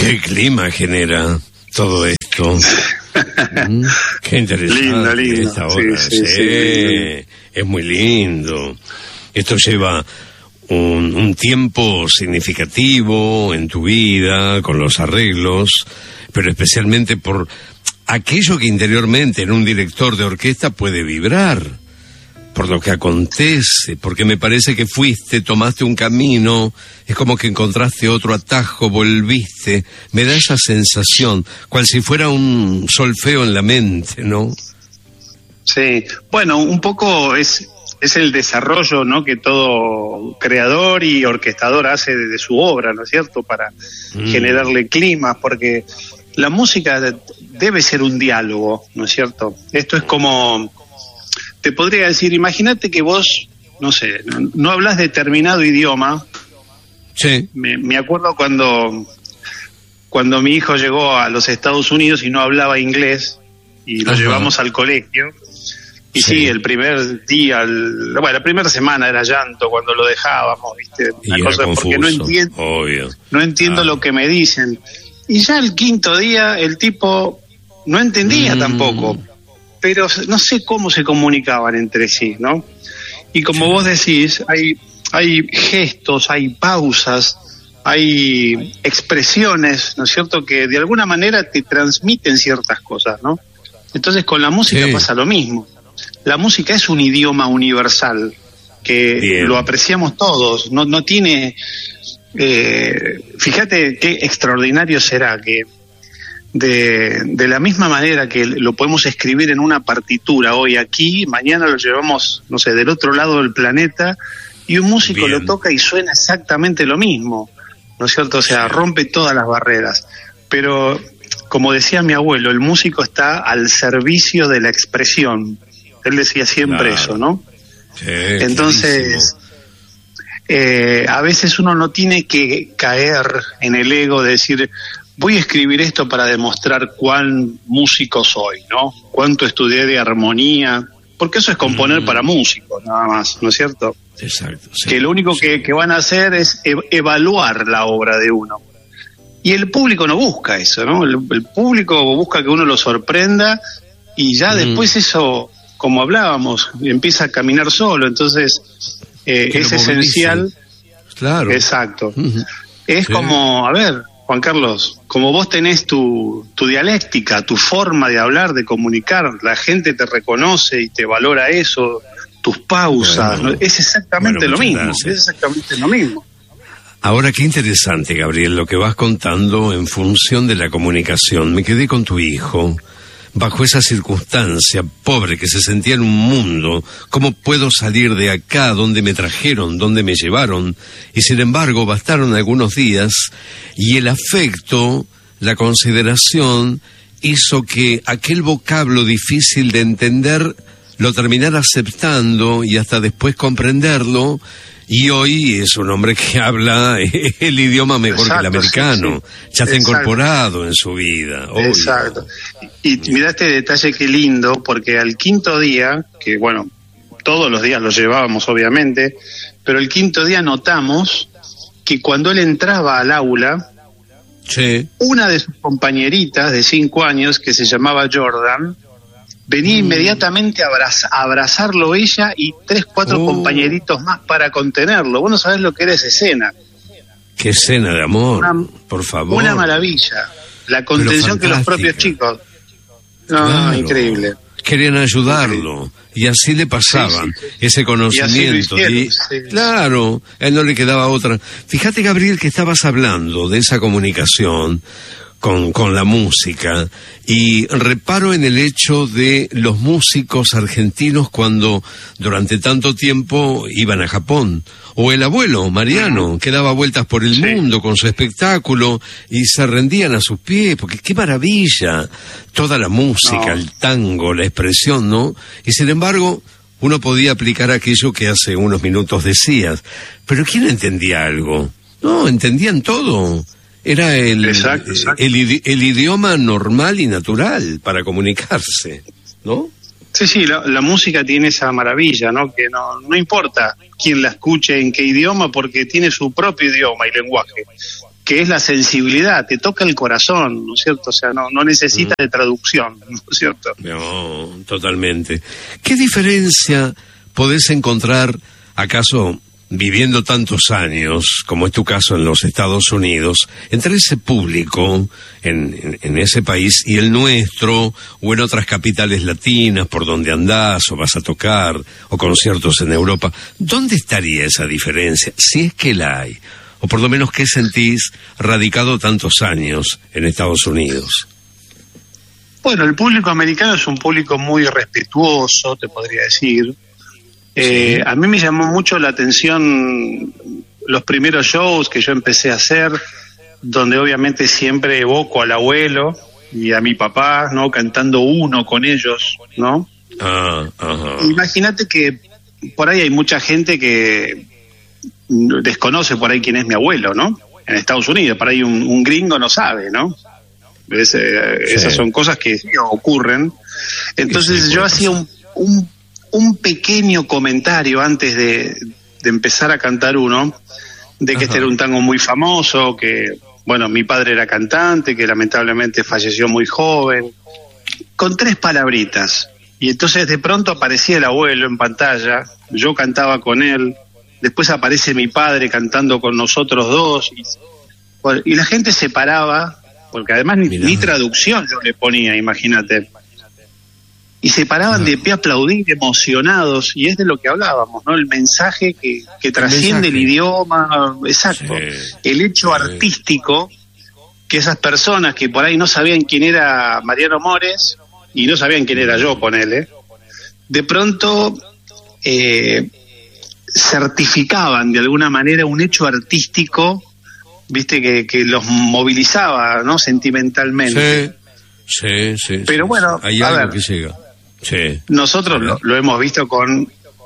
¿Qué clima genera todo esto? Qué interesante. Lindo. Esta hora. Sí, es muy lindo. Esto lleva un tiempo significativo en tu vida, con los arreglos, pero especialmente por aquello que interiormente en un director de orquesta puede vibrar, por lo que acontece, porque me parece que tomaste un camino, es como que encontraste otro atajo, volviste, me da esa sensación, cual si fuera un solfeo en la mente, ¿no? Sí, bueno, un poco es el desarrollo, ¿no?, que todo creador y orquestador hace de su obra, ¿no es cierto?, para generarle clima, porque la música debe ser un diálogo, ¿no es cierto? Esto es como, te podría decir, imagínate que vos, no sé, no hablas determinado idioma. Sí. Me acuerdo cuando mi hijo llegó a los Estados Unidos y no hablaba inglés, y lo llevamos al colegio. Y sí, el primer día, la primera semana era llanto cuando lo dejábamos, ¿viste? Una cosa, porque no entiendo lo que me dicen. Y ya el quinto día el tipo no entendía tampoco, pero no sé cómo se comunicaban entre sí, ¿no? Y como vos decís, hay gestos, hay pausas, hay expresiones, ¿no es cierto?, que de alguna manera te transmiten ciertas cosas, ¿no? Entonces con la música pasa lo mismo. La música es un idioma universal que lo apreciamos todos, no tiene... fíjate qué extraordinario será que de la misma manera que lo podemos escribir en una partitura hoy aquí, mañana lo llevamos, no sé, del otro lado del planeta, y un músico lo toca y suena exactamente lo mismo, ¿no es cierto? O sea, rompe todas las barreras. Pero, como decía mi abuelo, el músico está al servicio de la expresión. Él decía siempre eso, ¿no? Sí, entonces, a veces uno no tiene que caer en el ego de decir, voy a escribir esto para demostrar cuán músico soy, ¿no? Cuánto estudié de armonía, porque eso es componer para músicos, nada más, ¿no es cierto? Exacto. Sí, que lo único que van a hacer es evaluar la obra de uno. Y el público no busca eso, ¿no? El público busca que uno lo sorprenda, y ya después eso, como hablábamos, empieza a caminar solo. Entonces es esencial. Claro. Exacto. Es como, a ver, Juan Carlos, como vos tenés tu dialéctica, tu forma de hablar, de comunicar, la gente te reconoce y te valora eso, tus pausas, ¿no? Es exactamente lo mismo. Gracias. Es exactamente lo mismo. Ahora, qué interesante, Gabriel, lo que vas contando en función de la comunicación. Me quedé con tu hijo. Bajo esa circunstancia, pobre, que se sentía en un mundo, ¿cómo puedo salir de acá? ¿Dónde me trajeron? ¿Dónde me llevaron? Y sin embargo, bastaron algunos días, y el afecto, la consideración, hizo que aquel vocablo difícil de entender lo terminara aceptando y hasta después comprenderlo. Y hoy es un hombre que habla el idioma mejor que el americano. Sí. Ya está incorporado en su vida. Exacto. Y mira este detalle qué lindo, porque al quinto día, que bueno, todos los días lo llevábamos obviamente, pero el quinto día notamos que cuando él entraba al aula, una de sus compañeritas de 5 años, que se llamaba Jordan, venía inmediatamente a abrazarlo ella y 3, 4 compañeritos más para contenerlo. Vos no sabés lo que era esa escena. Qué escena de amor, por favor. Una maravilla. La contención que los propios chicos. No, claro. Increíble. Querían ayudarlo, y así le pasaban ese conocimiento. Claro, a él no le quedaba otra. Fíjate, Gabriel, que estabas hablando de esa comunicación con la música, y reparo en el hecho de los músicos argentinos cuando durante tanto tiempo iban a Japón, o el abuelo Mariano, que daba vueltas por el mundo con su espectáculo y se rendían a sus pies, porque qué maravilla, toda la música, el tango, la expresión, ¿no? Y sin embargo, uno podía aplicar aquello que hace unos minutos decías, pero ¿quién entendía algo? No, entendían todo. Era el idioma normal y natural para comunicarse, ¿no? Sí, la música tiene esa maravilla, ¿no? Que no importa quién la escuche, en qué idioma, porque tiene su propio idioma y lenguaje. que es la sensibilidad, te toca el corazón, ¿no es cierto? O sea, no necesita de traducción, ¿no es cierto? No, totalmente. ¿Qué diferencia podés encontrar, acaso, viviendo tantos años, como es tu caso en los Estados Unidos, entre ese público en ese país y el nuestro, o en otras capitales latinas por donde andás o vas a tocar, o conciertos en Europa? ¿Dónde estaría esa diferencia, si es que la hay? O por lo menos, ¿qué sentís radicado tantos años en Estados Unidos? Bueno, el público americano es un público muy respetuoso, te podría decir. Sí. A mí me llamó mucho la atención los primeros shows que yo empecé a hacer, donde obviamente siempre evoco al abuelo y a mi papá, ¿no? Cantando uno con ellos, ¿no? Imagínate que por ahí hay mucha gente que desconoce por ahí quién es mi abuelo, ¿no? En Estados Unidos, por ahí un gringo no sabe, ¿no? Esas son cosas que sí ocurren. Entonces yo hacía un pequeño comentario antes de empezar a cantar uno, de que este era un tango muy famoso, que, bueno, mi padre era cantante, que lamentablemente falleció muy joven, con 3 palabritas. Y entonces de pronto aparecía el abuelo en pantalla, yo cantaba con él, después aparece mi padre cantando con nosotros dos, y la gente se paraba, porque además ni traducción yo le ponía, imagínate. Y se paraban de pie a aplaudir, emocionados, y es de lo que hablábamos, ¿no? El mensaje que trasciende el idioma, exacto. Sí. El hecho artístico, que esas personas que por ahí no sabían quién era Mariano Mores, y no sabían quién era yo, ponele, de pronto certificaban de alguna manera un hecho artístico, viste, que los movilizaba, ¿no? Sentimentalmente. Sí. Pero bueno, hay algo que llega. Sí. Nosotros lo hemos visto con...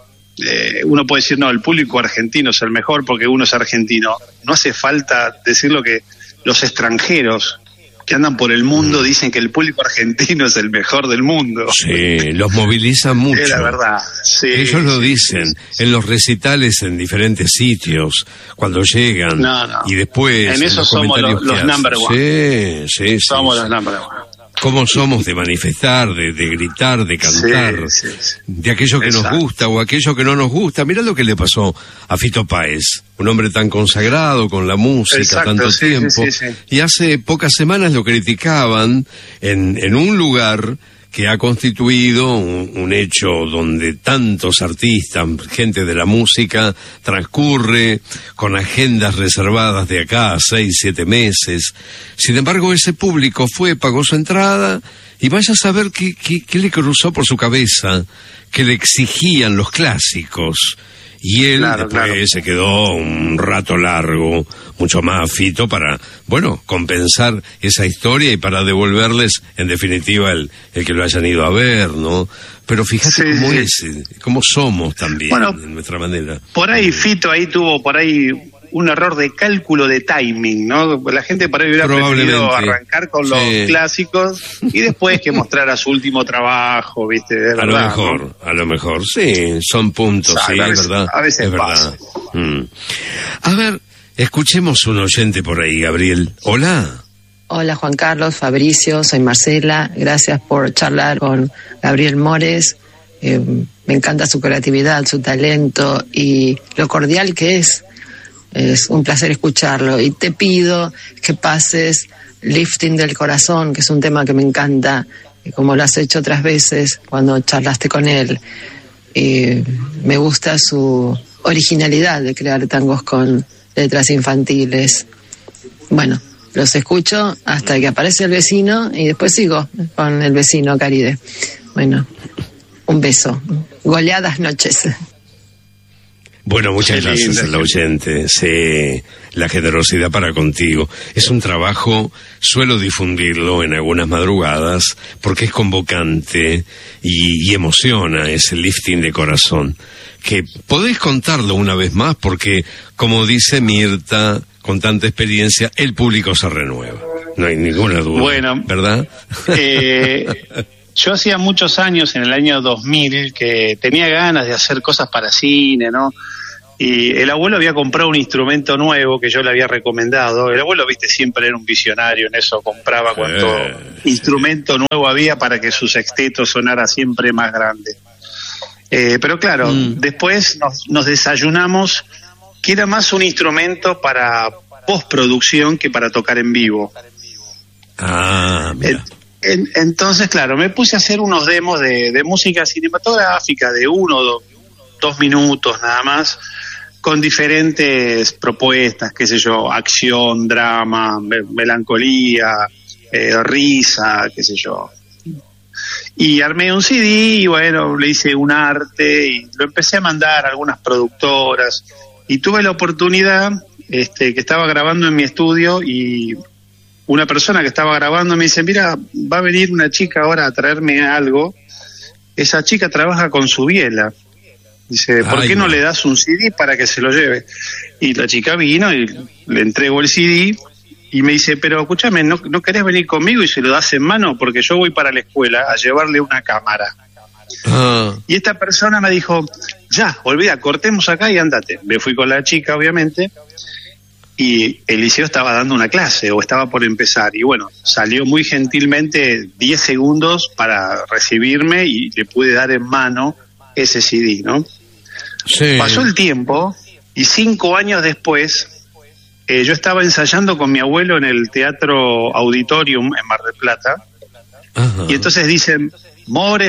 uno puede decir, no, el público argentino es el mejor porque uno es argentino. No hace falta decirlo, que los extranjeros que andan por el mundo dicen que el público argentino es el mejor del mundo. Sí, los movilizan mucho. Es la verdad. Sí, ellos lo dicen en los recitales en diferentes sitios, cuando llegan. Y después en eso somos los number one. Sí. Somos los number one. ¿Cómo somos de manifestar, de gritar, de cantar, de aquello que nos gusta o aquello que no nos gusta? Mirá lo que le pasó a Fito Páez, un hombre tan consagrado con la música, tanto tiempo. Y hace pocas semanas lo criticaban en un lugar que ha constituido un hecho donde tantos artistas, gente de la música, transcurre con agendas reservadas de acá a 6, 7 meses. Sin embargo, ese público pagó su entrada, y vaya a saber qué le cruzó por su cabeza, que le exigían los clásicos. Y él después se quedó un rato largo, mucho más, Fito, para, bueno, compensar esa historia y para devolverles, en definitiva, el que lo hayan ido a ver, ¿no? Pero fíjate cómo somos también, en nuestra manera. Por ahí Fito tuvo un error de cálculo de timing, ¿no? La gente por ahí hubiera preferido arrancar con los clásicos y después que mostrara su último trabajo, ¿viste? Es a verdad, a lo mejor, sí, son puntos, sí, es verdad. A veces es pasa. Verdad. A ver, escuchemos un oyente por ahí, Gabriel. Hola. Hola, Juan Carlos, Fabricio, soy Marcela. Gracias por charlar con Gabriel Mores. Me encanta su creatividad, su talento y lo cordial que es. Es un placer escucharlo, y te pido que pases Lifting del Corazón, que es un tema que me encanta, como lo has hecho otras veces cuando charlaste con él. Me gusta su originalidad de crear tangos con letras infantiles. Bueno, los escucho hasta que aparece el vecino y después sigo con el vecino Caride. Bueno, un beso. Goleadas noches. Bueno, muchas gracias al oyente. Sí, la generosidad para contigo. Es un trabajo, suelo difundirlo en algunas madrugadas, porque es convocante y emociona, ese lifting de corazón. Que podés contarlo una vez más, porque, como dice Mirta, con tanta experiencia, el público se renueva. No hay ninguna duda, bueno, ¿verdad? Yo hacía muchos años, en el año 2000, que tenía ganas de hacer cosas para cine, ¿no? Y el abuelo había comprado un instrumento nuevo que yo le había recomendado. El abuelo, viste, siempre era un visionario en eso, compraba cuanto instrumento nuevo había para que su sexteto sonara siempre más grande. Pero claro, después nos desayunamos que era más un instrumento para postproducción que para tocar en vivo. Mira. Entonces, claro, me puse a hacer unos demos de música cinematográfica de 1 o 2 minutos nada más, con diferentes propuestas, qué sé yo, acción, drama, melancolía, risa, qué sé yo. Y armé un CD y bueno, le hice un arte y lo empecé a mandar a algunas productoras y tuve la oportunidad que estaba grabando en mi estudio y una persona que estaba grabando me dice, mira, va a venir una chica ahora a traerme algo, esa chica trabaja con su biela. Dice, ¿por qué no le das un CD para que se lo lleve? Y la chica vino y le entregó el CD y me dice, pero escúchame, ¿no querés venir conmigo y se lo das en mano? Porque yo voy para la escuela a llevarle una cámara. Y esta persona me dijo, ya, olvida, cortemos acá y andate. Me fui con la chica, obviamente, y el liceo estaba dando una clase o estaba por empezar. Y bueno, salió muy gentilmente 10 segundos para recibirme y le pude dar en mano ese CD, ¿no? Sí. Pasó el tiempo y 5 años después yo estaba ensayando con mi abuelo en el Teatro Auditorium en Mar del Plata. Ajá. Y entonces dicen, Mores,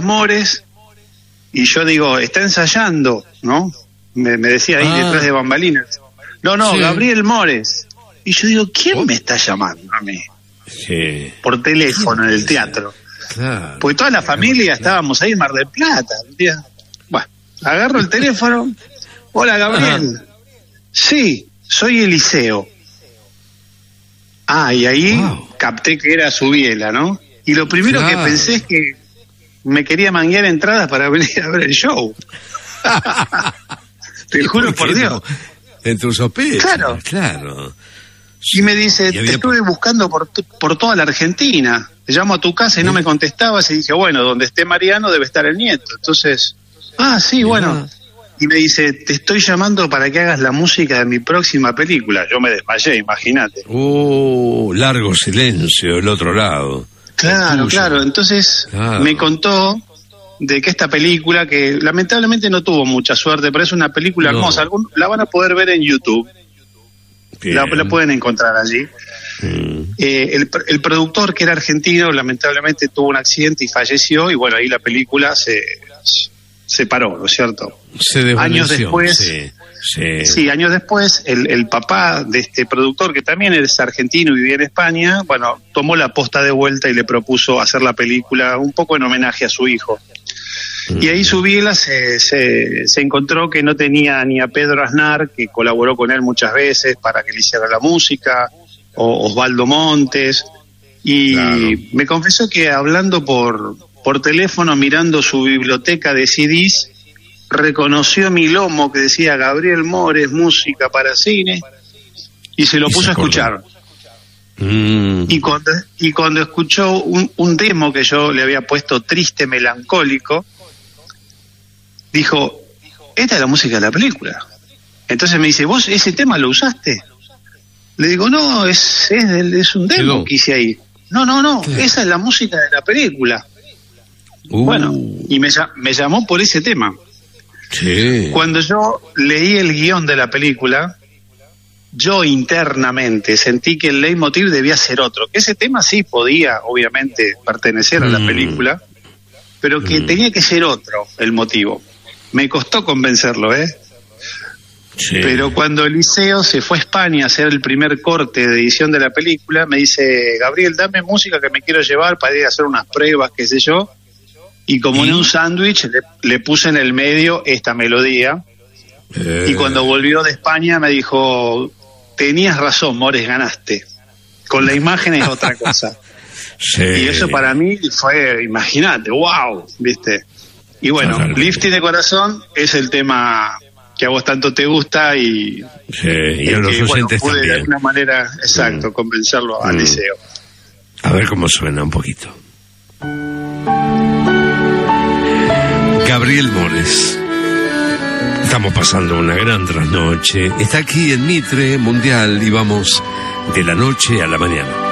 y yo digo, está ensayando, ¿no? Me decía ahí detrás de bambalinas. No, sí. Gabriel Mores. Y yo digo, ¿quién me está llamando a mí? Sí. Por teléfono en el teatro. Claro, porque toda la familia estábamos ahí en Mar del Plata. Bueno, agarro el teléfono. Hola, Gabriel. Ajá. Sí, soy Eliseo. Y ahí capté que era su biela, ¿no? Y lo primero que pensé es que me quería manguear entradas para venir a ver el show. Te juro por Dios. No? En tu sospecha. Claro. Y me dice, te estuve buscando por toda la Argentina. Te llamo a tu casa y no me contestabas y dije, bueno, donde esté Mariano debe estar el nieto. Entonces, sí, bueno. Y me dice, te estoy llamando para que hagas la música de mi próxima película. Yo me desmayé, imagínate. Largo silencio del otro lado. Claro. Entonces me contó de que esta película, que lamentablemente no tuvo mucha suerte, pero es una película hermosa. La van a poder ver en YouTube. La pueden encontrar allí. El productor, que era argentino, lamentablemente tuvo un accidente y falleció, y bueno, ahí la película se paró, ¿no es cierto? Se desvaneció. Años después, sí, años después, el papá de este productor, que también es argentino y vivía en España, bueno, tomó la posta de vuelta y le propuso hacer la película un poco en homenaje a su hijo. Y ahí su biela se encontró que no tenía ni a Pedro Aznar, que colaboró con él muchas veces para que le hiciera la música, o Osvaldo Montes, y me confesó que hablando por teléfono, mirando su biblioteca de CDs, reconoció mi lomo que decía Gabriel Mores, música para cine, y se lo puso a escuchar. Y cuando escuchó un demo que yo le había puesto triste, melancólico, dijo, esta es la música de la película. Entonces me dice, ¿vos ese tema lo usaste? Le digo, no, es un demo que hice ahí. No, esa es la música de la película. Bueno, y me llamó por ese tema. Sí. Cuando yo leí el guión de la película, yo internamente sentí que el leitmotiv debía ser otro. Que ese tema sí podía, obviamente, pertenecer a la película, pero que tenía que ser otro el motivo. Me costó convencerlo, Sí. Pero cuando Eliseo se fue a España a hacer el primer corte de edición de la película, me dice, Gabriel, dame música que me quiero llevar para ir a hacer unas pruebas, qué sé yo. Y como en un sándwich le puse en el medio esta melodía. Y cuando volvió de España me dijo, tenías razón, Mores, ganaste. Con la imagen es otra cosa. Sí. Y eso para mí fue, imagínate, wow, ¿viste? Y bueno, Lifting de Corazón es el tema que a vos tanto te gusta y a los que, oyentes pude también. De alguna manera, convencerlo al Liceo. A ver cómo suena un poquito. Gabriel Mores, Estamos pasando una gran trasnoche. Está aquí en Mitre Mundial y vamos de la noche a la mañana.